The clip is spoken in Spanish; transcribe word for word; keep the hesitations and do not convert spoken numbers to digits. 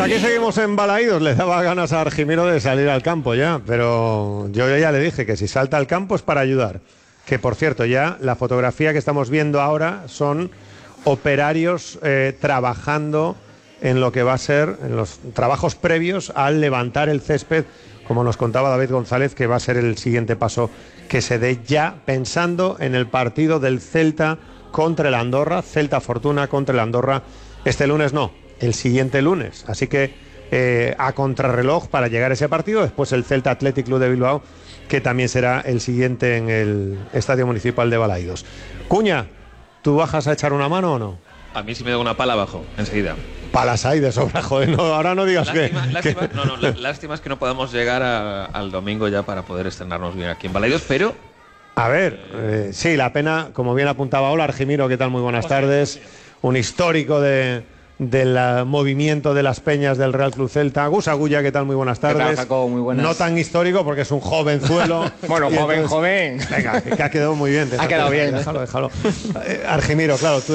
aquí seguimos en Balaídos. Le daba ganas a Argimiro de salir al campo ya, pero yo ya le dije que si salta al campo es para ayudar. Que por cierto, ya la fotografía que estamos viendo ahora son operarios eh, trabajando en lo que va a ser, en los trabajos previos al levantar el césped, como nos contaba David González, que va a ser el siguiente paso que se dé ya pensando en el partido del Celta contra el Andorra, Celta Fortuna contra el Andorra, este lunes no, el siguiente lunes. Así que eh, a contrarreloj para llegar a ese partido, después el Celta Athletic Club de Bilbao, que también será el siguiente en el Estadio Municipal de Balaídos. Cuña, ¿tú bajas a echar una mano o no? A mí sí me da una pala abajo, enseguida. Palas hay de sobra, joder, no, ahora no digas lástima, que... Lástima, que... No, no, lástima es que no podamos llegar a, al domingo ya para poder estrenarnos bien aquí en Balaídos, pero... A ver, eh, sí, la pena, como bien apuntaba Ola, Argimiro, ¿qué tal? Muy buenas tardes. Un histórico de, del movimiento de las peñas del Real Club Celta. Gus Agulla, ¿qué tal? Muy buenas tardes. ¿Qué tal, Jacobo? Muy buenas. No tan histórico porque es un jovenzuelo. Bueno, joven, entonces, joven. Venga, que ha quedado muy bien. Ha quedado bien. Déjalo, déjalo. Eh, Argimiro, claro, tú